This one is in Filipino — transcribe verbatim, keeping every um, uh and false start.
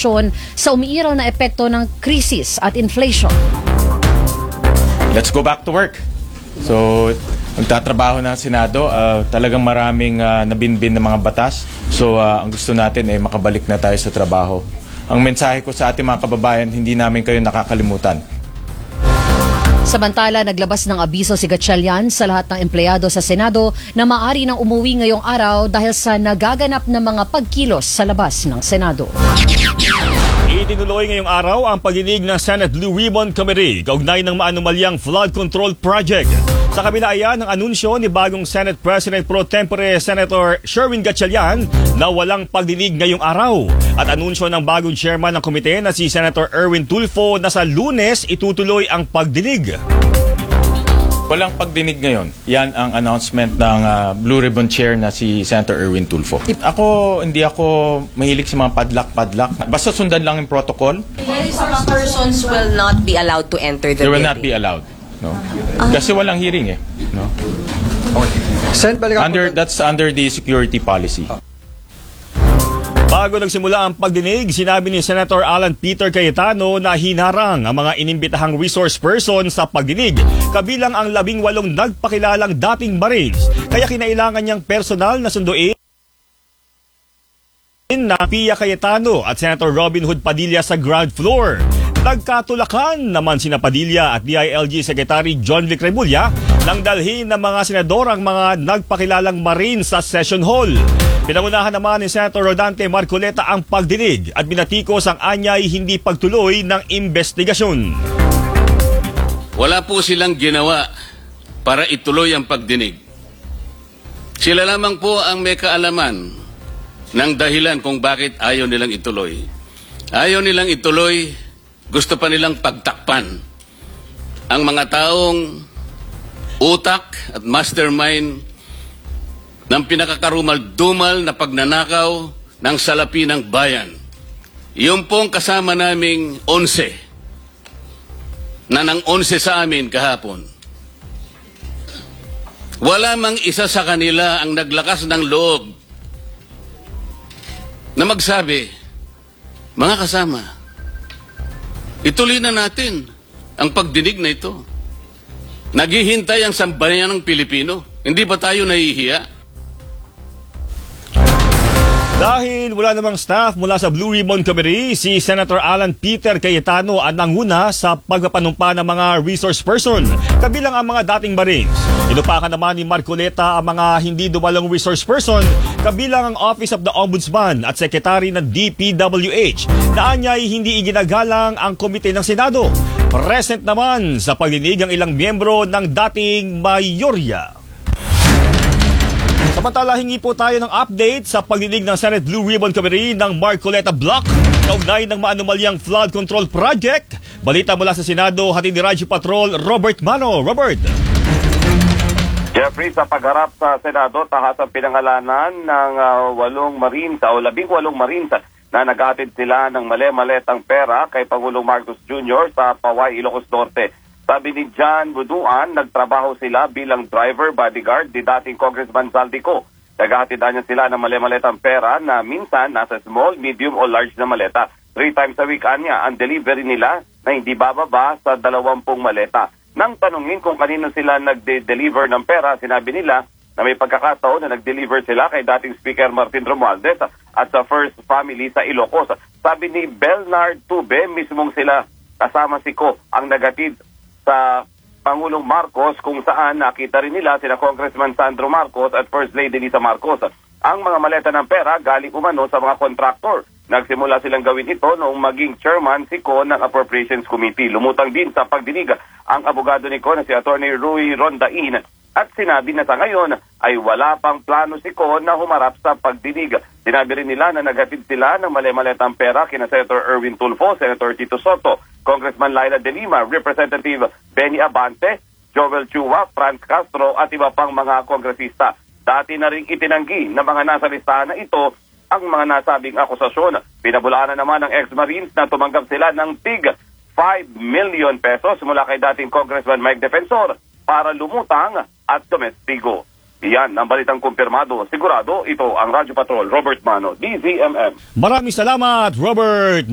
solusyon sa umiiral na epekto ng krisis at inflation. Let's go back to work. So, magtatrabaho na ang Senado, uh, talagang maraming uh, nabinbin na mga batas. So, uh, ang gusto natin ay makabalik na tayo sa trabaho. Ang mensahe ko sa ating mga kababayan, hindi namin kayo nakakalimutan. Samantala, naglabas ng abiso si Gatchalian sa lahat ng empleyado sa Senado na maaari nang umuwi ngayong araw dahil sa nagaganap na mga pagkilos sa labas ng Senado. Itinuloy ngayong araw ang pagdinig ng Senate Blue Ribbon Committee kaugnay ng maanumalyang flood control project. Sa kabila ayan ang anunsyo ni bagong Senate President Pro Tempore Senator Sherwin Gatchalian na walang pagdinig ngayong araw. At anunsyo ng bagong chairman ng komite na si Senator Erwin Tulfo na sa Lunes itutuloy ang pagdinig. Walang pagdinig ngayon. Yan ang announcement ng uh, Blue Ribbon Chair na si Senator Erwin Tulfo. Ako, hindi ako mahilig sa mga padlak-padlak. Basta sundan lang yung protocol. Some persons will not be allowed to enter the They will building. not be allowed. No. Kasi walang hearing eh. No. Under, that's under the security policy. Bago nagsimula ang pagdinig, sinabi ni Senator Alan Peter Cayetano na hinarang ang mga inimbitahang resource person sa pagdinig, kabilang ang labing walong nagpakilalang dating Marines. Kaya kinailangan niyang personal na sunduin na Pia Cayetano at Senator Robin Hood Padilla sa ground floor. Nagkatulakan naman sina Padilla at D I L G Secretary John Vic Remulla nang dalhin ng mga senador ang mga nagpakilalang Marines sa session hall. Pinangunahan naman ni Senator Rodante Marcoleta ang pagdinig at binatikos ang anyay hindi pagtuloy ng investigasyon. Wala po silang ginawa para ituloy ang pagdinig. Sila lamang po ang may kaalaman ng dahilan kung bakit ayaw nilang ituloy. Ayaw nilang ituloy, gusto pa nilang pagtakpan ang mga taong utak at mastermind ng pinakakarumal-dumal na pagnanakaw ng salapi ng bayan. Yung pong kasama naming onse, na nang onse sa amin kahapon. Wala mang isa sa kanila ang naglakas ng loob na magsabi, mga kasama, ituloy na natin ang pagdinig na ito. Naghihintay ang sambayan ng Pilipino. Hindi ba tayo nahihiya? Dahil wala namang staff mula sa Blue Ribbon Committee, si Senator Alan Peter Cayetano ang nanguna sa pagpapanumpa ng mga resource person, kabilang ang mga dating Marines. Inupakan naman ni Marcoleta ang mga hindi dumalong resource person, kabilang ang Office of the Ombudsman at Secretary ng D P W H, na anyay hindi iginagalang ang komite ng Senado. Present naman sa pagdinig ang ilang miyembro ng dating mayorya. Samantala, hingi po tayo ng update sa pagdinig ng Senate Blue Ribbon Committee ng Marcoleta Block kaugnay ng maanumalyang flood control project. Balita mula sa Senado, hatid ni Radyo Patrol Robert Mano. Robert. Jeffrey, sa pagharap sa Senado, tahas ang pinangalanan ng uh, walong Marines o labing walong Marines na nag-atid sila ng mali-maletang pera kay Pangulong Marcos Junior sa Paway, Ilocos Norte. Sabi ni John Buduan, nagtrabaho sila bilang driver bodyguard ni dating Congressman Saldico. Nag-aatidan niya sila ng mali-maletang pera na minsan nasa small, medium o large na maleta. Three times a week niya ang delivery nila na hindi bababa sa dalawampung maleta. Nang tanungin kung kanino sila nagde-deliver ng pera, sinabi nila na may pagkakataon na nag-deliver sila kay dating Speaker Martin Romualdez at sa First Family sa Ilocos. Sabi ni Belnard Tube, mismong sila kasama si Ko ang nagatid sa Pangulong Marcos kung saan nakita rin nila sina Congressman Sandro Marcos at First Lady Lisa Marcos. Ang mga maleta ng pera galing umano sa mga kontraktor. Nagsimula silang gawin ito noong maging chairman si Ko ng Appropriations Committee. Lumutang din sa pagdinig ang abogado ni Ko na si Attorney Rui Rondain at sinabi na sa ngayon ay wala pang plano si Ko na humarap sa pagdinig. Sinabi rin nila na nagatid sila ng mali-maletang pera kina Senator Erwin Tulfo, Senator Tito Soto, Congressman Laila De Lima, Representative Benny Abante, Joel Chua, Franz Castro at iba pang mga kongresista. Dati na rin itinanggi ng mga nasa listahan na ito ang mga nasabing akusasyon. Pinabulaan na naman ng ex-Marines na tumanggap sila ng tig five million pesos mula kay dating Congressman Mike Defensor para lumutang at domestigo. Iyan ang balitang kumpirmado. Sigurado, ito ang Radyo Patrol, Robert Mano, D Z M M. Maraming salamat, Robert.